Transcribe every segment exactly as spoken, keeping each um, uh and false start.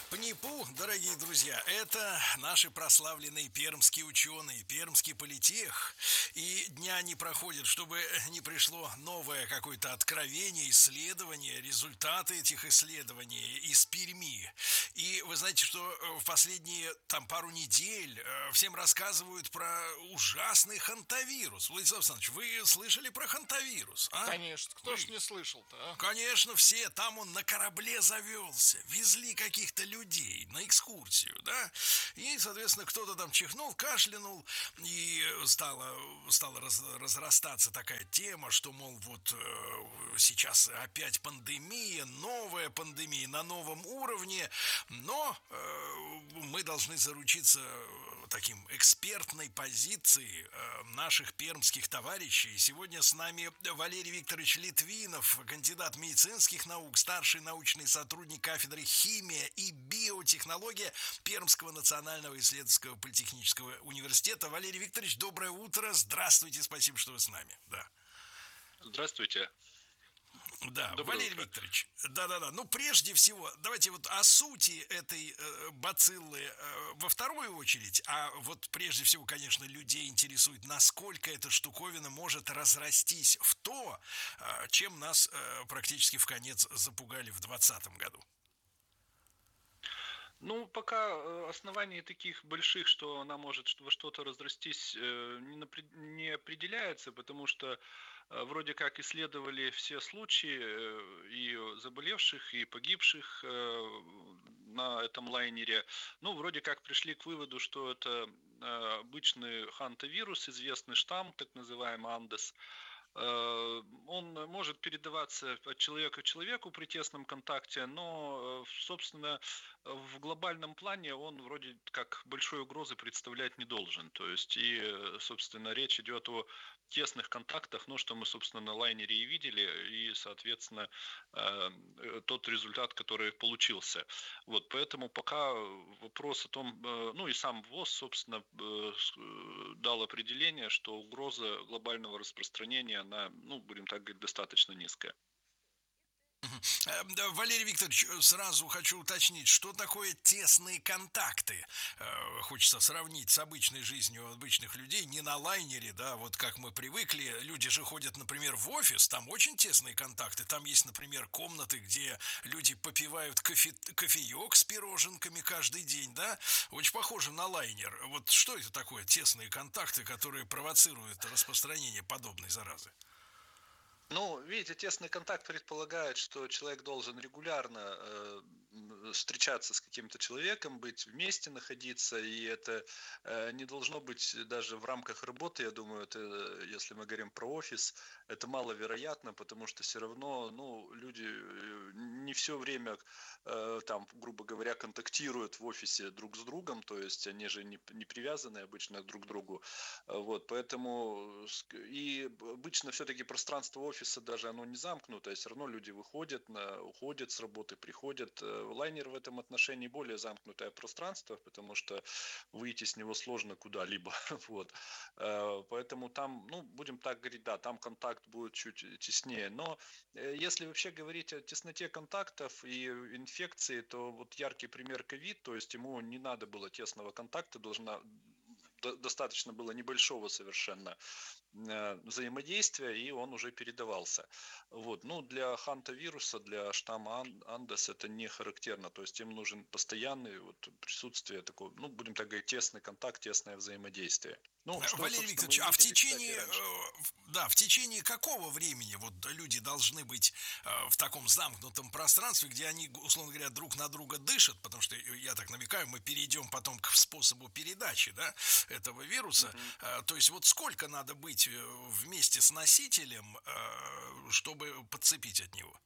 Пнипу, дорогие друзья, это наши прославленные пермские ученые, пермский политех. И дня не проходит, чтобы не пришло новое какое-то откровение, исследование, результаты этих исследований из Перми. И вы знаете, что э, в последние там пару недель э, всем рассказывают про ужасный хантавирус. Владислав Александрович, вы слышали про хантавирус, а? Конечно, кто ж Вы? не слышал-то, а? Конечно, все. Там он на корабле завелся. Везли каких-то людей на экскурсию, да? И, соответственно, кто-то там чихнул, кашлянул, и стала, стала раз- разрастаться такая тема, что, мол, вот э, сейчас опять пандемия, новая пандемия на новом уровне, но э, мы должны заручиться таким экспертной позицией э, наших пермских товарищей. Сегодня с нами Валерий Викторович Литвинов, кандидат медицинских наук, старший научный сотрудник кафедры химия и биотехнология Пермского национального исследовательского политехнического университета. Валерий Викторович, доброе утро. Здравствуйте, спасибо, что вы с нами. Да. Здравствуйте. Да, Доброе Валерий утро. Викторович, да-да-да, ну прежде всего, давайте вот о сути этой э, бациллы э, во вторую очередь, а вот прежде всего, конечно, людей интересует, насколько эта штуковина может разрастись в то, э, чем нас э, практически в конец запугали в двадцатом году. Ну, пока э, оснований таких больших, что она может что- во что-то разрастись, э, не, напре- не определяется, потому что э, вроде как исследовали все случаи э, и заболевших, и погибших э, на этом лайнере. Ну, вроде как пришли к выводу, что это э, обычный хантавирус, известный штамм, так называемый Андес. Э, Он может передаваться от человека к человеку при тесном контакте, но, э, собственно, в глобальном плане он вроде как большой угрозы представлять не должен. То есть, и, э, собственно, речь идет о тесных контактах, ну, что мы, собственно, на лайнере и видели, и, соответственно, э, э, тот результат, который получился. Вот, поэтому пока вопрос о том, э, ну и сам ВОЗ, собственно, э, с- э, дал определение, что угроза глобального распространения, она, ну, будем так говорить, достаточно низкая. Э, да, Валерий Викторович, э, сразу хочу уточнить, что такое тесные контакты? Э, Хочется сравнить с обычной жизнью обычных людей, не на лайнере, да, вот как мы привыкли. Люди же ходят, например, в офис, там очень тесные контакты. Там есть, например, комнаты, где люди попивают кофе, кофеек с пироженками каждый день, да? Очень похоже на лайнер. Вот что это такое, тесные контакты, которые провоцируют распространение подобной заразы? Ну, видите, тесный контакт предполагает, что человек должен регулярно э, м, встречаться с каким-то человеком, быть вместе, находиться, и это э, не должно быть даже в рамках работы, я думаю, это, э, если мы говорим про офис, это маловероятно, потому что все равно, ну, люди э, не все время, э, там, грубо говоря, контактируют в офисе друг с другом, то есть они же не, не привязаны обычно друг к другу, вот, поэтому и обычно все-таки пространство офиса даже оно не замкнутое, все равно люди выходят, на, уходят с работы, приходят. Э, Лайнер в этом отношении более замкнутое пространство, потому что выйти с него сложно куда-либо. Вот. Э, Поэтому там, ну, будем так говорить, да, там контакт будет чуть теснее. Но э, если вообще говорить о тесноте контактов и инфекции, то вот яркий пример ковид, то есть ему не надо было тесного контакта, должна достаточно было небольшого совершенно э, взаимодействия, и он уже передавался. Вот. Ну, для ханта-вируса, для штамма Андес это не характерно, то есть им нужен постоянный вот, присутствие такого, ну, будем так говорить, тесный контакт, тесное взаимодействие. Ну, Э, что, Валерий собственно, Викторович, мы а в видели, кстати, течение, раньше. э, да, в течение какого времени вот люди должны быть э, в таком замкнутом пространстве, где они, условно говоря, друг на друга дышат, потому что, э, я так намекаю, мы перейдем потом к способу передачи, да, этого вируса. Мгм. Э, То есть вот сколько надо быть э, вместе с носителем, э, чтобы подцепить от него?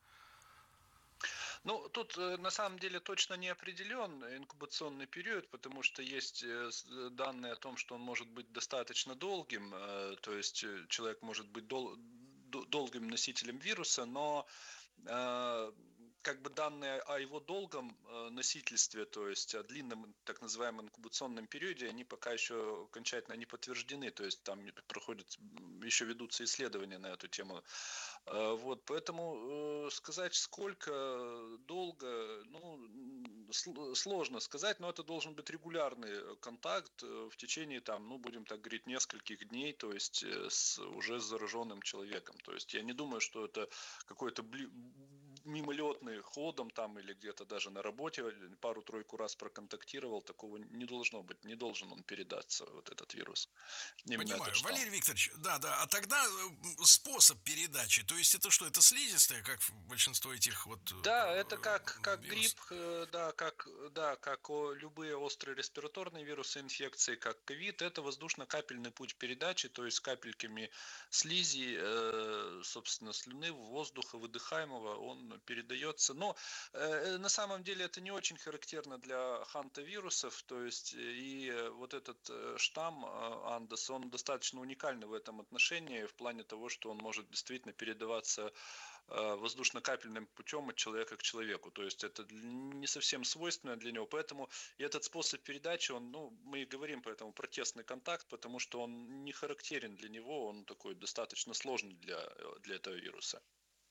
Ну, тут э, на самом деле точно не определен инкубационный период, потому что есть э, с- э, данные о том, что он может быть достаточно долгим, э, то есть э, человек может быть дол- до- долгим носителем вируса, но э, как бы данные о его долгом э, носительстве, то есть о длинном так называемом инкубационном периоде, они пока еще окончательно не подтверждены, то есть там проходят, м, еще ведутся исследования на эту тему. Э, Вот, поэтому э, сказать, сколько долго, ну, сложно сказать, но это должен быть регулярный контакт в течение, там, ну, будем так говорить, нескольких дней, то есть с уже с зараженным человеком. То есть я не думаю, что это какой-то мимолетный ходом там или где-то даже на работе пару-тройку раз проконтактировал, такого не должно быть, не должен он передаться, вот этот вирус, именно этот Понимаю. штамм. Валерий Викторович, да, да. А тогда способ передачи, то есть это что, это слизистая, как большинство этих вот Да, это как, как грипп, вирусов? да, как, да, как о, любые острые респираторные вирусы инфекции, как ковид, это воздушно-капельный путь передачи, то есть капельками слизи, э, собственно, слюны, воздуха выдыхаемого он передается. Но э, на самом деле это не очень характерно для хантавирусов, то есть и вот этот штамм Андес, он достаточно уникальный в этом отношении, в плане того, что он может действительно передаваться воздушно-капельным путем от человека к человеку. То есть это не совсем свойственно для него. Поэтому и этот способ передачи, он, ну, мы и говорим поэтому про тесный контакт, потому что он не характерен для него, он такой достаточно сложный для, для этого вируса.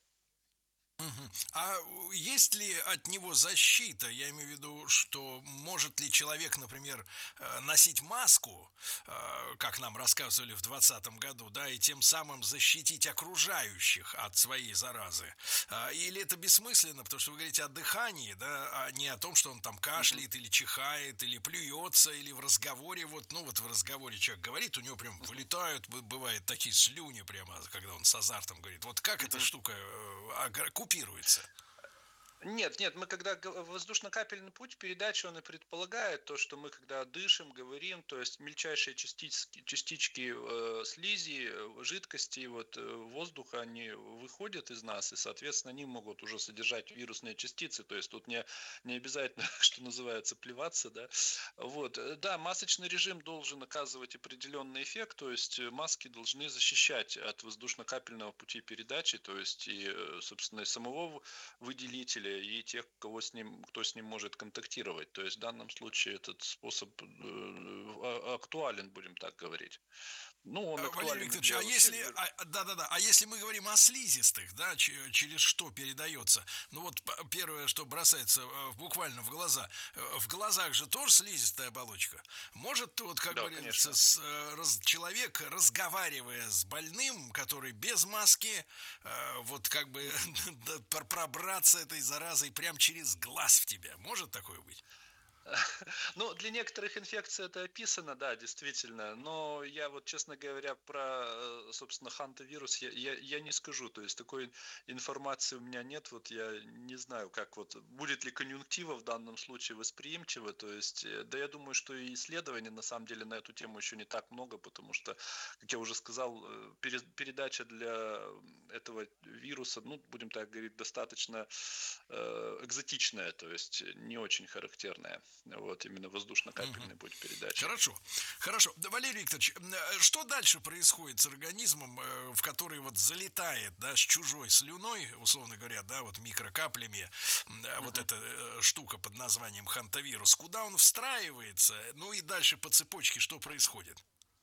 Мгм. А есть ли от него защита? Я имею в виду, что может ли человек, например, э, носить маску, э, как нам рассказывали в двадцатом году, да, и тем самым защитить окружающих от своей заразы? А, Или это бессмысленно, потому что вы говорите о дыхании, да, а не о том, что он там Мгм. кашляет или чихает, или плюется, или в разговоре, вот, ну вот в разговоре человек говорит, у него прям Мгм. вылетают, бы- бывает такие слюни прямо, когда он с азартом говорит. Вот как эта Мгм. штука э, ага- купируется? Нет, нет, мы когда г- воздушно-капельный путь передачи, он и предполагает то, что мы когда дышим, говорим, то есть мельчайшие частички, частички э, слизи, э, жидкости, вот, э, воздуха, они выходят из нас, и, соответственно, они могут уже содержать вирусные частицы, то есть тут не, не обязательно, что называется, плеваться, да. Вот, э, да, масочный режим должен оказывать определенный эффект, то есть э, маски должны защищать от воздушно-капельного пути передачи, то есть и, э, собственно, и самого выделителя и тех, кого с ним, кто с ним может контактировать. То есть в данном случае этот способ э, а- актуален, будем так говорить. Ну, он Э, Валерий актуален и Викторович, для а вообще если, вир- а, да-да-да, а если мы говорим о слизистых, да, че- через что передается, ну вот п- первое, что бросается э, буквально в глаза, э, в глазах же тоже слизистая оболочка. Может, вот, как Да, говорится, конечно. с, э, раз- человек, разговаривая с больным, который без маски, э, вот как бы Мгм. да, пр- пробраться этой заразой прям через глаз в тебя. Может такое быть? Ну, для некоторых инфекций это описано, да, действительно. Но я вот, честно говоря, про, э, собственно, хантавирус я, я, я не скажу. То есть такой информации у меня нет. Вот я не знаю, как вот, будет ли конъюнктива в данном случае восприимчива. То есть, э, да я думаю, что и исследований на самом деле на эту тему еще не так много, потому что, как я уже сказал, э, пере- передача для этого вируса, ну, будем так говорить, достаточно э, экзотичная, то есть не очень характерная. Вот именно Мгм. воздушно-капельный путь передачи. Хорошо, хорошо. Да, Валерий Викторович, э, что дальше происходит с организмом, э, в который вот залетает, да, с чужой слюной, условно говоря, да, вот микрокаплями, м, э, вот Мгм. эта э, штука под названием хантавирус, куда он встраивается, ну и дальше по цепочке что происходит?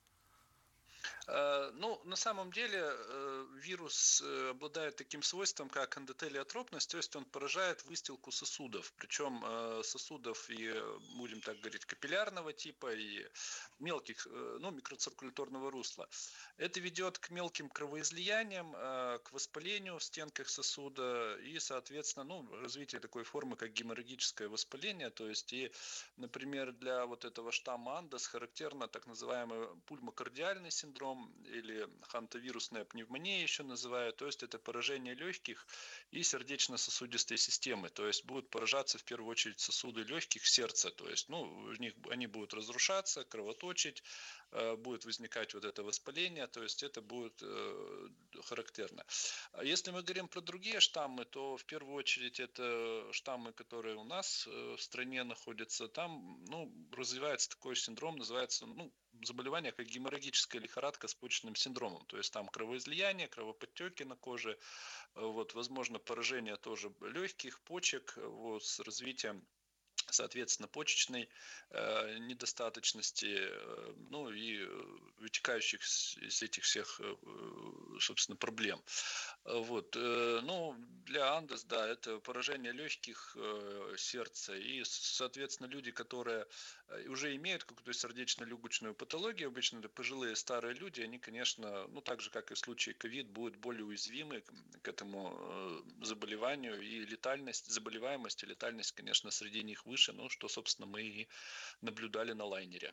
Э, Ну, на самом деле э, вирус э, обладает таким свойством, как эндотелиотропность, то есть он поражает выстилку сосудов, причем э, сосудов и, э, будем так говорить, капиллярного типа и мелких, э, ну, микроциркуляторного русла. Это ведет к мелким кровоизлияниям, э, к воспалению в стенках сосуда и, соответственно, ну, развитие такой формы, как геморрагическое воспаление, то есть и, например, для вот этого штамма Андес характерно так называемый пульмокардиальный синдром или хантавирусная пневмония еще называют, то есть это поражение легких и сердечно-сосудистой системы, то есть будут поражаться в первую очередь сосуды легких, сердца, то есть, ну, в них они будут разрушаться, кровоточить, э, будет возникать вот это воспаление, то есть это будет э, характерно. А если мы говорим про другие штаммы, то в первую очередь это штаммы, которые у нас э, в стране находятся. Там, ну, развивается такой синдром, называется, ну, заболевание как геморрагическая лихорадка с почечным синдромом. То есть там кровоизлияние, кровоподтеки на коже, э, вот, возможно, поражение тоже легких, почек, вот, с развитием соответственно, почечной э, недостаточности, э, ну и э, вытекающих с- из этих всех, э, э, собственно, проблем. Э, Вот, э, ну, для Андес, да, это поражение легких, э, сердца, и, соответственно, люди, которые э, уже имеют какую-то сердечно-легочную патологию, обычно это пожилые старые люди, они, конечно, ну, так же, как и в случае ковид, будут более уязвимы к к этому э, заболеванию, и летальность, заболеваемость и летальность, конечно, среди них выше, ну, что, собственно, мы и наблюдали на лайнере.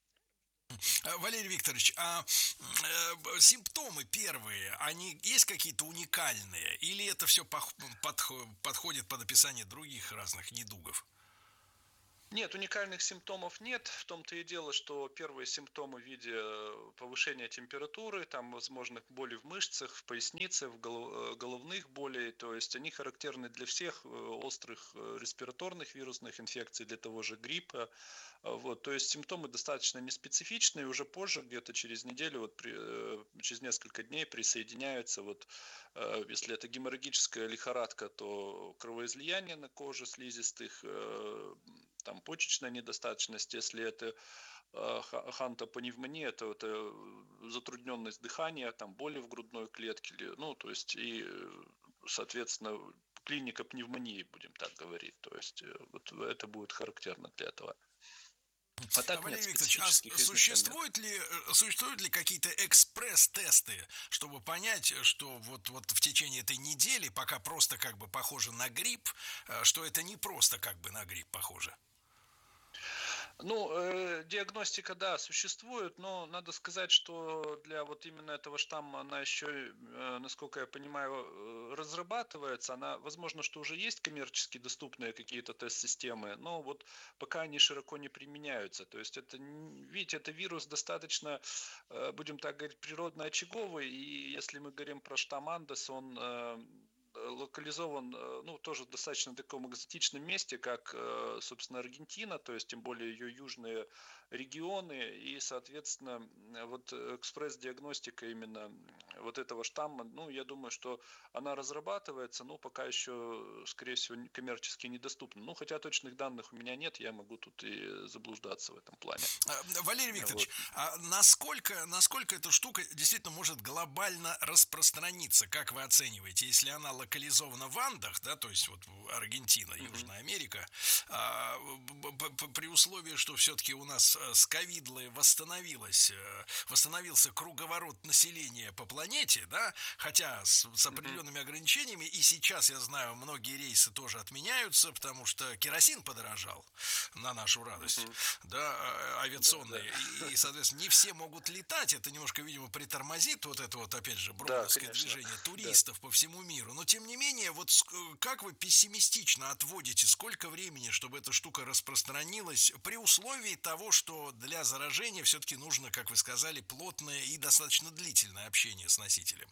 А, Валерий Викторович, а э, б- симптомы первые, они есть какие-то уникальные? Или это все подходит под описание других разных недугов? Нет, уникальных симптомов нет. В том-то и дело, что первые симптомы в виде э, повышения температуры, там возможных болей в мышцах, в пояснице, в голов- э, головных болей, то есть они характерны для всех э, острых э, респираторных вирусных инфекций, для того же гриппа. А, Вот, то есть симптомы достаточно неспецифичные, уже позже, где-то через неделю, вот при, э, через несколько дней присоединяются, вот, э, если это геморрагическая лихорадка, то кровоизлияние на коже слизистых, э, там почечная недостаточность, если это э, хантопневмония, то это э, затрудненность дыхания, там боли в грудной клетке, ну, то есть и, э, соответственно, клиника пневмонии, будем так говорить, то есть э, вот это будет характерно для этого. А А, так нет, Валерий Викторович, а с- специфических изначально нет. существуют ли, э, существуют ли какие-то экспресс-тесты, чтобы понять, что вот, вот в течение этой недели, пока просто как бы похоже на грипп, э, что это не просто как бы на грипп похоже? Ну, э, диагностика, да, существует, но надо сказать, что для вот именно этого штамма она еще, э, насколько я понимаю, э, разрабатывается. Она, возможно, что уже есть коммерчески доступные какие-то тест-системы, но вот пока они широко не применяются. То есть это, н- видите, это вирус достаточно, э, будем так говорить, природно-очаговый, и если мы говорим про штамм Андес, он э, локализован, э, ну, тоже в достаточно таком экзотичном месте, как, э, собственно, Аргентина, то есть, тем более, ее южные регионы, и, соответственно, э, вот экспресс-диагностика именно вот этого штамма, ну, я думаю, что она разрабатывается, но пока еще, скорее всего, коммерчески недоступна. Ну, хотя точных данных у меня нет, я могу тут и заблуждаться в этом плане. А, Валерий Викторович, Вот. а насколько, насколько эта штука действительно может глобально распространиться, как вы оцениваете, если она локализована в Андах, да, то есть вот Аргентина, Мгм. Южная Америка, а, б- б- б- при условии, что все-таки у нас э, с ковидлой восстановилось, э, восстановился круговорот населения по планете, да, хотя с, с Мгм. определенными ограничениями, и сейчас, я знаю, многие рейсы тоже отменяются, потому что керосин подорожал на нашу радость, Мгм. да, а- Да, да. авиационные, и, и, соответственно, не все могут летать, это немножко, видимо, притормозит вот это вот, опять же, Да, броуновское конечно. движение Да. туристов по всему миру, но, тем не менее, вот ск- как вы пессимистично отводите, сколько времени, чтобы эта штука распространилась, при условии того, что для заражения все-таки нужно, как вы сказали, плотное и достаточно длительное общение с носителем?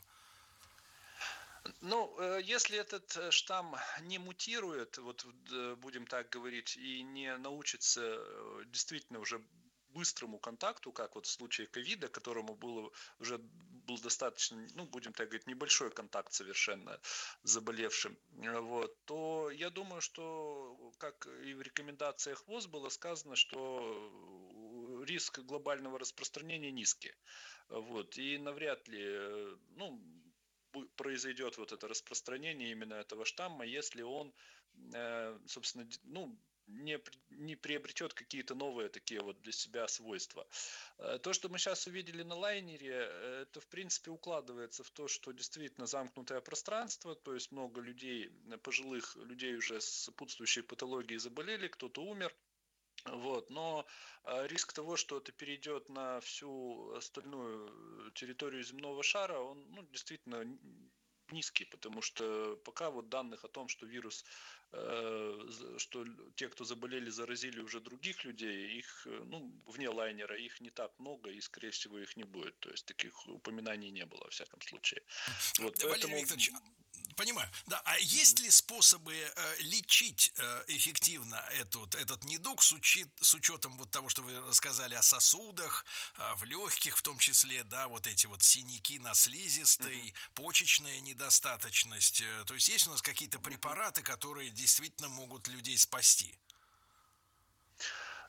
Ну, э, если этот э, штамм не мутирует, вот э, будем так говорить, и не научится э, действительно уже быстрому контакту, как вот в случае ковида, которому было уже был достаточно, ну, будем так говорить, небольшой контакт совершенно с заболевшим, э, вот, то я думаю, что, как и в рекомендациях ВОЗ было сказано, что риск глобального распространения низкий. Вот, и навряд ли, э, ну, бу- произойдет вот это распространение именно этого штамма, если он, э, собственно, д- ну, не, при- не приобретет какие-то новые такие вот для себя свойства. Э, То, что мы сейчас увидели на лайнере, э, это, в принципе, укладывается в то, что действительно замкнутое пространство, то есть много людей, э, пожилых людей уже с сопутствующей патологией заболели, кто-то умер, вот, но э, риск того, что это перейдет на всю остальную э, территорию земного шара, он, ну, действительно н- низкий, потому что пока вот данных о том, что вирус, э, з- что л- те, кто заболели, заразили уже других людей, их, э, ну, вне лайнера, их не так много, и, скорее всего, их не будет. То есть таких упоминаний не было, во всяком случае. Вот, Валерий поэтому... Викторович, понимаю. Да, а Мгм. есть ли способы э, лечить э, эффективно этот, этот недуг с, учет, с учетом вот того, что вы рассказали о сосудах, э, в легких в том числе, да, вот эти вот синяки на Мгм. слизистой, почечная недостаточность. э, То есть есть у нас какие-то Мгм. препараты, которые действительно могут людей спасти?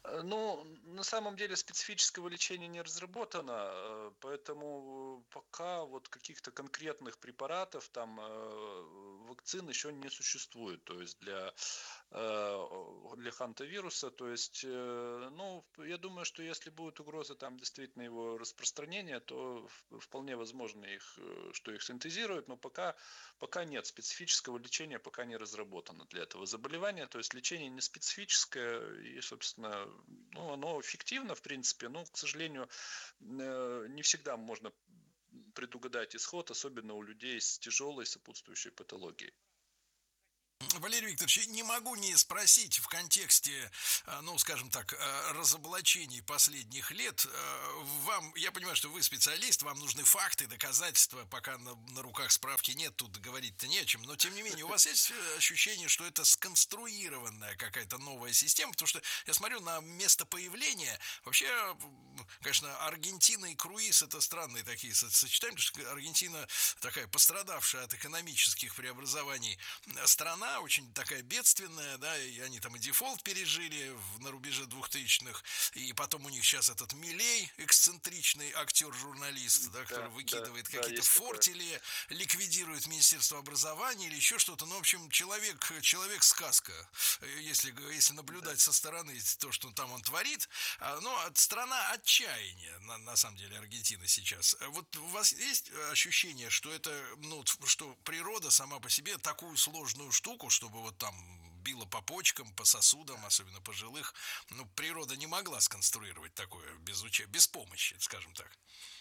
Э, ну, на самом деле специфического лечения не разработано, э, поэтому пока вот каких-то конкретных препаратов, там, э, вакцин еще не существует, то есть для, э, для хантавируса. То есть, э, ну, я думаю, что если будет угроза там действительно его распространения, то в- вполне возможно их, э, что их синтезируют, но пока, пока нет специфического лечения, пока не разработано для этого заболевания. То есть лечение не специфическое и, собственно, ну, оно эффективно, в принципе, но, к сожалению, э, не всегда можно предугадать исход, особенно у людей с тяжелой сопутствующей патологией. Валерий Викторович, не могу не спросить в контексте, э, ну, скажем так, э, разоблачений последних лет. э, Вам, я понимаю, что вы специалист, вам нужны факты, доказательства, пока на, на руках справки нет, тут говорить-то не о чем. Но, тем не менее, у вас есть э, ощущение, что это сконструированная какая-то новая система? Потому что я смотрю на место появления. Вообще, м, конечно, Аргентина и круиз — это странные такие со- сочетания, потому что Аргентина такая пострадавшая от экономических преобразований страна, очень такая бедственная, да, и они там и дефолт пережили в, на рубеже двухтысячных, и потом у них сейчас этот Милей, эксцентричный актер-журналист, да, который Да, да, выкидывает да, какие-то есть такое. фортели, ликвидирует Министерство образования или еще что-то. Ну, в общем, человек, человек-сказка, если, если Да. наблюдать со стороны то, что там он творит. А, ну, от- страна отчаяния, на, на самом деле, Аргентина сейчас. А вот у вас есть ощущение, что это, ну, что природа сама по себе такую сложную штуку, чтобы вот там било по почкам, по сосудам, особенно пожилых, ну, природа не могла сконструировать такое без, уча- без помощи, скажем так.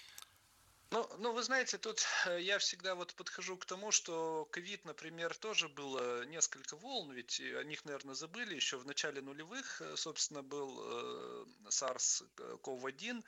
Ну, ну, вы знаете, тут э, я всегда вот подхожу к тому, что ковид, например, тоже было несколько волн, ведь о них, наверное, забыли. Еще в начале нулевых, э, собственно, был э, SARS-ков один,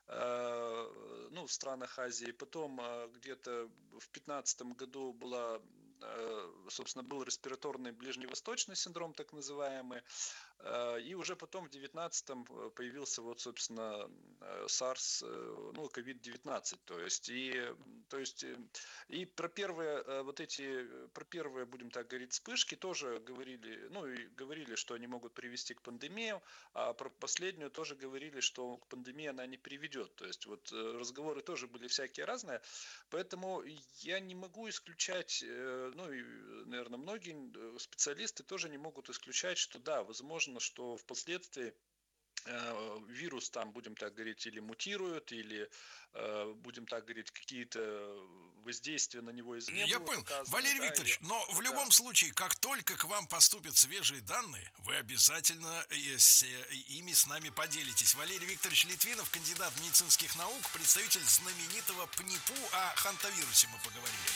э, ну, в странах Азии. Потом э, где-то в пятнадцатом году была, э, собственно, был респираторный ближневосточный синдром, так называемый. Э, И уже потом в девятнадцатом появился вот, собственно, э, SARS, э, ну, ковид девятнадцать, то есть, и, то есть, э, и про первые э, вот эти, э, про первые, будем так говорить, вспышки тоже говорили, ну, и говорили, что они могут привести к пандемии, а про последнюю тоже говорили, что к пандемии она не приведет, то есть, вот э, разговоры тоже были всякие разные, поэтому я не могу исключать, э, ну, и, наверное, многие э, специалисты тоже не могут исключать, что да, возможно, что впоследствии э, вирус там, будем так говорить, или мутирует, или, э, будем так говорить, какие-то воздействия на него извне Я будут понял. оказаны, Валерий да, и Викторович, но в да. любом случае, как только к вам поступят свежие данные, вы обязательно э, с, э, ими с нами поделитесь. Валерий Викторович Литвинов, кандидат медицинских наук, представитель знаменитого ПНИПУ. О хантавирусе мы поговорили.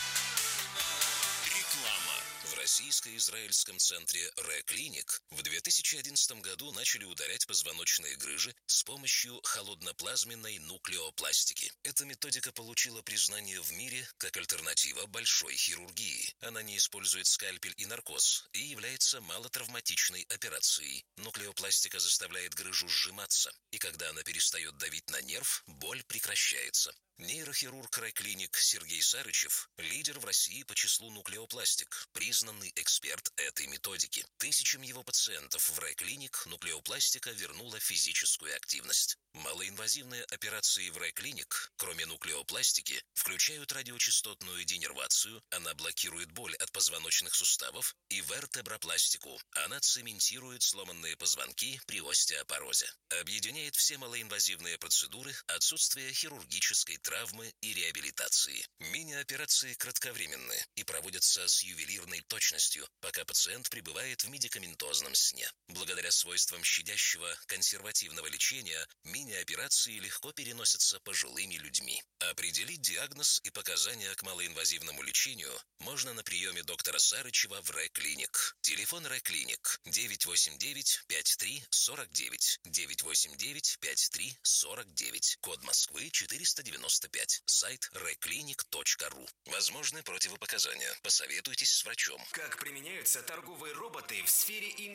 Реклама. В российско-израильском центре Ре-Клиник в две тысячи одиннадцатом году начали удалять позвоночные грыжи с помощью холодноплазменной нуклеопластики. Эта методика получила признание в мире как альтернатива большой хирургии. Она не использует скальпель и наркоз и является малотравматичной операцией. Нуклеопластика заставляет грыжу сжиматься, и когда она перестает давить на нерв, боль прекращается. Нейрохирург Ре-Клиник Сергей Сарычев – лидер в России по числу нуклеопластик, признанный эксперт этой методики. Тысячам его пациентов в Ре-Клиник нуклеопластика вернула физическую активность. Малоинвазивные операции в Ре-Клиник, кроме нуклеопластики, включают радиочастотную денервацию, она блокирует боль от позвоночных суставов, и вертебропластику, она цементирует сломанные позвонки при остеопорозе. Объединяет все малоинвазивные процедуры, отсутствие хирургической травмы и реабилитации. Мини-операции кратковременны и проводятся с ювелирной точностью, пока пациент пребывает в медикаментозном сне. Благодаря свойствам щадящего консервативного лечения, мини-операции легко переносятся пожилыми людьми. Определить диагноз и показания к малоинвазивному лечению можно на приеме доктора Сарычева в Ре-Клиник. Телефон Ре-Клиник девять восемь девять пять три сорок девять, девять восемь девять пять три сорок девять, код Москвы четыреста девяносто пять, сайт реклиник точка ру. Возможны противопоказания. Посоветуйтесь с врачом. Как применяются торговые роботы в сфере инвестиций?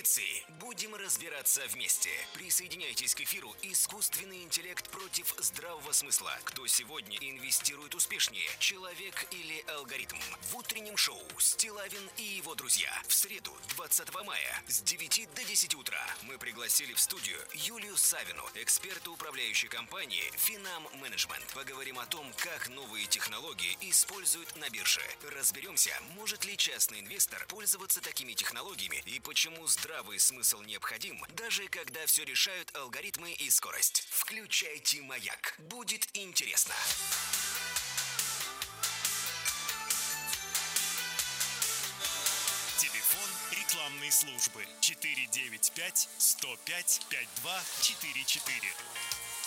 инвестиции. Будем разбираться вместе. Присоединяйтесь к эфиру «Искусственный интеллект против здравого смысла». Кто сегодня инвестирует успешнее, человек или алгоритм? В утреннем шоу «Стилавин и его друзья». В среду, двадцатого мая, с девяти до десяти утра мы пригласили в студию Юлию Савину, эксперта управляющей компании «Финам Менеджмент». Поговорим о том, как новые технологии используют на бирже. Разберемся, может ли частный инвестор пользоваться такими технологиями и почему здравый смысл необходим, даже когда все решают алгоритмы и скорость. Включайте «Маяк». Будет интересно. Телефон рекламной службы четыре девять пять сто пять пять два четыре четыре.